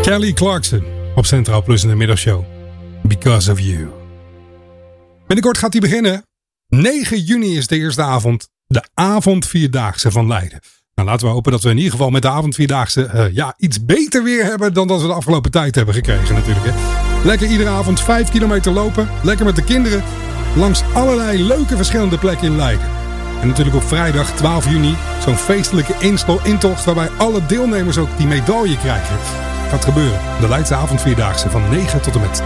Kelly Clarkson op Centraal Plus in de middagshow. Because of You. Binnenkort gaat hij beginnen. 9 juni is de eerste avond. De avondvierdaagse van Leiden. Nou, laten we hopen dat we in ieder geval met de avondvierdaagse iets beter weer hebben dan dat we de afgelopen tijd hebben gekregen natuurlijk. Hè. Lekker iedere avond 5 kilometer lopen. Lekker met de kinderen. Langs allerlei leuke verschillende plekken in Leiden. En natuurlijk op vrijdag 12 juni zo'n feestelijke intocht waarbij alle deelnemers ook die medaille krijgen. Gaat gebeuren. De Leidse avondvierdaagse van 9 tot en met